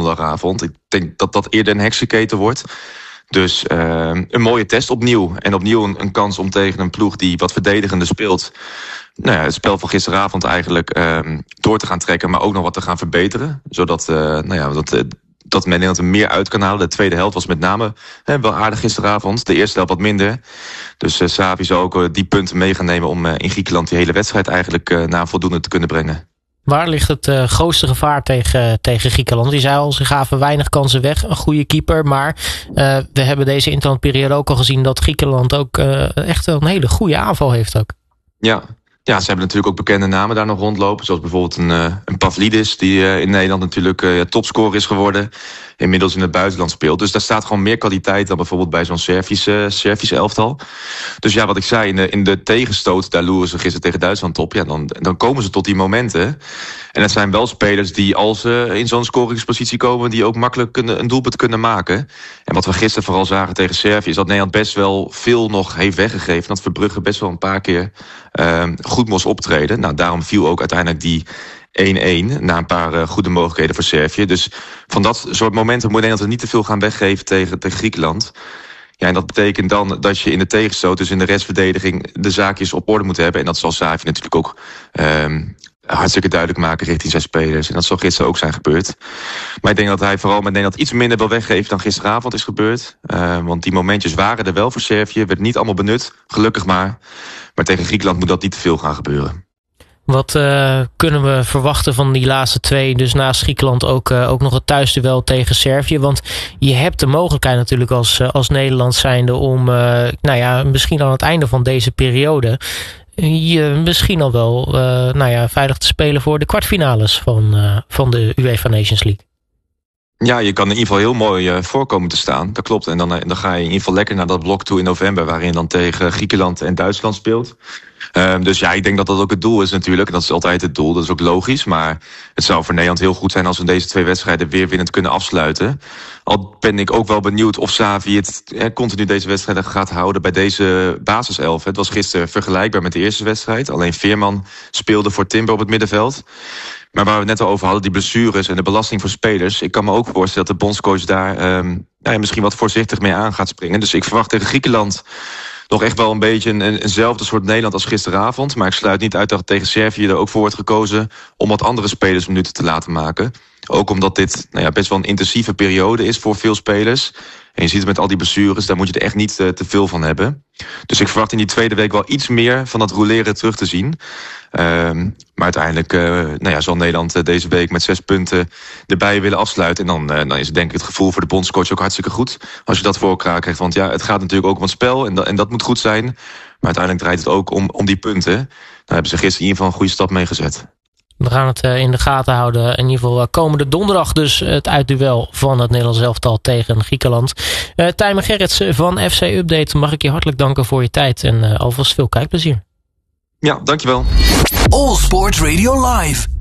donderdagavond. Ik denk dat dat eerder een heksenketen wordt. Dus een mooie test opnieuw. En opnieuw een kans om tegen een ploeg die wat verdedigender speelt... het spel van gisteravond eigenlijk door te gaan trekken... maar ook nog wat te gaan verbeteren. Zodat dat men Nederland er meer uit kan halen. De tweede helft was met name wel aardig gisteravond. De eerste helft wat minder. Dus Xavi zou ook die punten mee gaan nemen... om in Griekenland die hele wedstrijd eigenlijk naar voldoende te kunnen brengen. Waar ligt het grootste gevaar tegen Griekenland? Je zei al, ze gaven weinig kansen weg. Een goede keeper, maar we hebben deze interlandperiode ook al gezien... dat Griekenland ook echt wel een hele goede aanval heeft ook. Ja, ze hebben natuurlijk ook bekende namen daar nog rondlopen. Zoals bijvoorbeeld een Pavlidis, die in Nederland natuurlijk topscorer is geworden. Inmiddels in het buitenland speelt. Dus daar staat gewoon meer kwaliteit dan bijvoorbeeld bij zo'n Servische elftal. Dus ja, wat ik zei, in de tegenstoot, daar loeren ze gisteren tegen Duitsland op. Ja, dan komen ze tot die momenten. En het zijn wel spelers die, als ze in zo'n scoringspositie komen... die ook makkelijk een doelpunt kunnen maken. En wat we gisteren vooral zagen tegen Servië... is dat Nederland best wel veel nog heeft weggegeven. Dat Verbrugge best wel een paar keer goed moest optreden. Nou, daarom viel ook uiteindelijk die 1-1... na een paar goede mogelijkheden voor Servië. Dus van dat soort momenten moet Nederland er niet te veel gaan weggeven tegen Griekenland. Ja, en dat betekent dan dat je in de tegenstoot... dus in de restverdediging de zaakjes op orde moet hebben. En dat zal Xavi natuurlijk ook... hartstikke duidelijk maken richting zijn spelers. En dat zal gisteren ook zijn gebeurd. Maar ik denk dat hij vooral met Nederland iets minder wil weggeven... dan gisteravond is gebeurd. Want die momentjes waren er wel voor Servië. Werd niet allemaal benut, gelukkig maar. Maar tegen Griekenland moet dat niet te veel gaan gebeuren. Wat kunnen we verwachten van die laatste twee? Dus naast Griekenland ook nog het thuisduel tegen Servië. Want je hebt de mogelijkheid natuurlijk als Nederland zijnde... om misschien aan het einde van deze periode... je misschien al wel veilig te spelen voor de kwartfinales van de UEFA Nations League. Ja, je kan in ieder geval heel mooi voorkomen te staan. Dat klopt. En dan ga je in ieder geval lekker naar dat blok toe in november... waarin je dan tegen Griekenland en Duitsland speelt. Dus ja, ik denk dat dat ook het doel is natuurlijk. En dat is altijd het doel, dat is ook logisch. Maar het zou voor Nederland heel goed zijn... als we deze twee wedstrijden weer winnend kunnen afsluiten. Al ben ik ook wel benieuwd of Xavi het continu deze wedstrijden gaat houden... bij deze basiself. Het was gisteren vergelijkbaar met de eerste wedstrijd. Alleen Veerman speelde voor Timber op het middenveld. Maar waar we het net al over hadden, die blessures en de belasting voor spelers... ik kan me ook voorstellen dat de bondscoach daar misschien wat voorzichtig mee aan gaat springen. Dus ik verwacht tegen Griekenland nog echt wel een beetje eenzelfde soort Nederland als gisteravond. Maar ik sluit niet uit dat tegen Servië er ook voor wordt gekozen... om wat andere spelers minuten te laten maken. Ook omdat dit best wel een intensieve periode is voor veel spelers... En je ziet het met al die blessures, daar moet je er echt niet te veel van hebben. Dus ik verwacht in die tweede week wel iets meer van dat roleren terug te zien. Maar uiteindelijk zal Nederland deze week met 6 punten erbij willen afsluiten. En dan is het denk ik het gevoel voor de bondscoach ook hartstikke goed. Als je dat voor elkaar krijgt. Want ja, het gaat natuurlijk ook om het spel en dat moet goed zijn. Maar uiteindelijk draait het ook om die punten. Daar hebben ze gisteren in ieder geval een goede stap mee gezet. We gaan het in de gaten houden. In ieder geval komende donderdag dus het uitduel van het Nederlands elftal tegen Griekenland. Tijmen Gerrits van FC Update, mag ik je hartelijk danken voor je tijd. En alvast veel kijkplezier. Ja, dankjewel. All Sports Radio Live.